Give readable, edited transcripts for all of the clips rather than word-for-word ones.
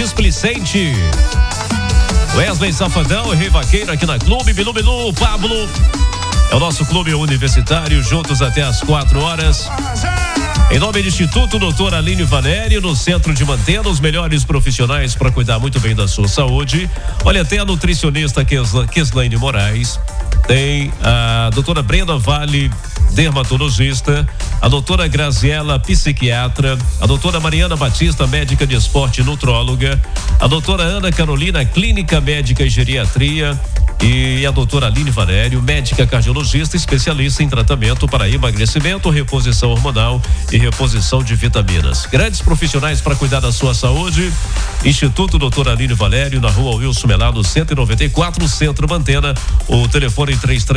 displicente. Wesley Safadão e Rei Vaqueiro aqui na Clube. Bilu Bilu, Pablo. É o nosso clube universitário, juntos até às 4h. Em nome do Instituto Doutor Aline Valério, no centro de Mantena, os melhores profissionais para cuidar muito bem da sua saúde. Olha, tem a nutricionista Keslaine Moraes, tem a doutora Brenda Vale, dermatologista, a doutora Graziela, psiquiatra, a doutora Mariana Batista, médica de esporte e nutróloga, a doutora Ana Carolina, clínica médica e geriatria, e a doutora Aline Valério, médica cardiologista, especialista em tratamento para emagrecimento, reposição hormonal e reposição de vitaminas. Grandes profissionais para cuidar da sua saúde. Instituto Doutora Aline Valério, na rua Wilson Melado, 194, Centro Mantena. O telefone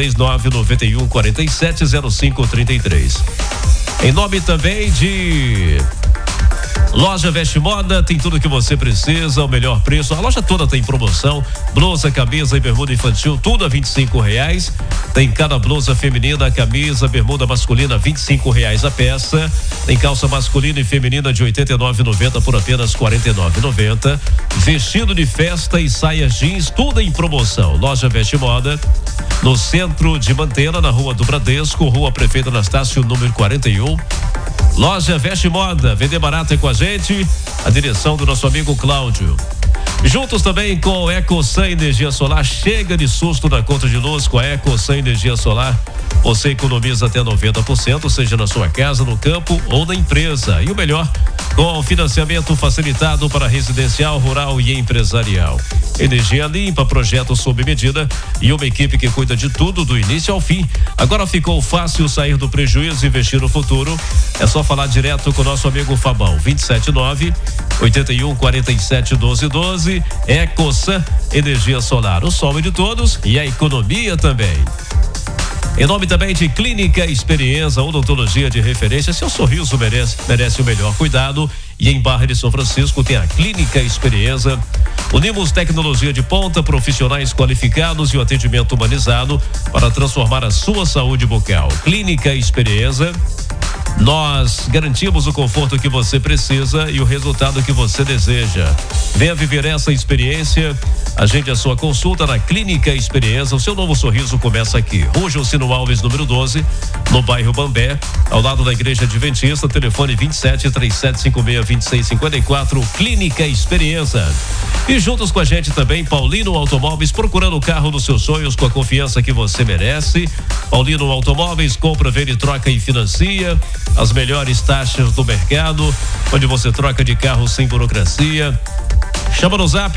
339-9147-0533. Em nome também de Loja Veste Moda, tem tudo que você precisa, o melhor preço. A loja toda tem promoção, blusa, camisa e bermuda infantil, tudo a R$25. Tem cada blusa feminina, camisa, bermuda masculina, R$25 a peça. Tem calça masculina e feminina de R$89,90 por apenas R$49,90. Vestido de festa e saias jeans, tudo em promoção. Loja Veste Moda, no centro de Mantena, na rua do Bradesco, rua Prefeito Anastácio, número 41. Loja Veste Moda, vender barato é com a gente, a direção do nosso amigo Cláudio. Juntos também com EcoSan Energia Solar. Chega de susto na conta de luz com a EcoSan Energia Solar. Você economiza até 90%, seja na sua casa, no campo ou na empresa. E o melhor, com financiamento facilitado para residencial, rural e empresarial. Energia limpa, projeto sob medida e uma equipe que cuida de tudo do início ao fim. Agora ficou fácil sair do prejuízo e investir no futuro. É só falar direto com o nosso amigo Fabão. 279-8147-1212. EcoSan Energia Solar. O sol é de todos e a economia também. Em nome também de Clínica Experiência, odontologia de referência. Seu sorriso merece o melhor cuidado. E em Barra de São Francisco tem a Clínica Experiência. Unimos tecnologia de ponta, profissionais qualificados e o atendimento humanizado para transformar a sua saúde bucal. Clínica Experiência. Nós garantimos o conforto que você precisa e o resultado que você deseja. Venha viver essa experiência. Agende a sua consulta na Clínica Experiência. O seu novo sorriso começa aqui. Rua Josino Alves, número 12, no bairro Bambé, ao lado da Igreja Adventista. Telefone 27-3756-2654. Clínica Experiência. E juntos com a gente também, Paulino Automóveis, procurando o carro dos seus sonhos com a confiança que você merece. Paulino Automóveis, compra, vende, troca e financia. As melhores taxas do mercado, onde você troca de carro sem burocracia. Chama no zap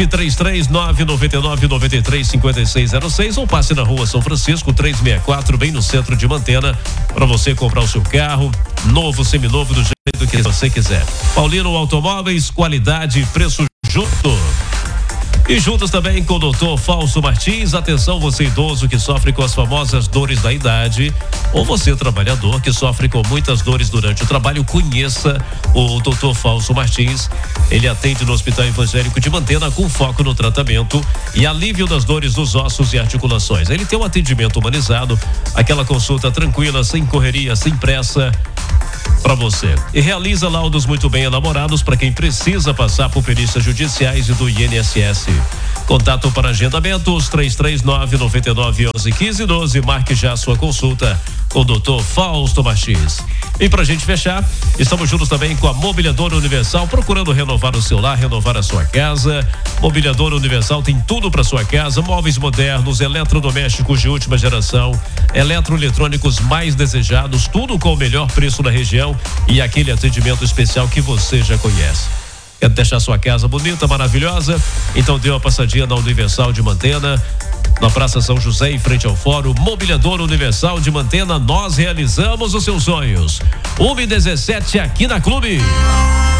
33999935606 ou passe na rua São Francisco 364, bem no centro de Mantena, para você comprar o seu carro novo, seminovo, do jeito que você quiser. Paulino Automóveis, qualidade e preço justo. E juntos também com o doutor Fausto Martins. Atenção, você idoso que sofre com as famosas dores da idade, ou você trabalhador que sofre com muitas dores durante o trabalho, conheça o doutor Fausto Martins. Ele atende no Hospital Evangélico de Mantena com foco no tratamento e alívio das dores dos ossos e articulações. Ele tem um atendimento humanizado, aquela consulta tranquila, sem correria, sem pressa, para você. E realiza laudos muito bem elaborados para quem precisa passar por perícias judiciais e do INSS. Contato para agendamentos 339-9911-1512. Marque já a sua consulta com o doutor Fausto Martins. E pra gente fechar, estamos juntos também com a Mobiliadora Universal, procurando renovar o seu lar, renovar a sua casa. Mobiliadora Universal tem tudo para sua casa: móveis modernos, eletrodomésticos de última geração, eletroeletrônicos mais desejados, tudo com o melhor preço da região e aquele atendimento especial que você já conhece. Quer deixar sua casa bonita, maravilhosa? Então dê uma passadinha na Universal de Mantena, na Praça São José, em frente ao Fórum. Mobiliador Universal de Mantena, nós realizamos os seus sonhos. 1h17 aqui na Clube.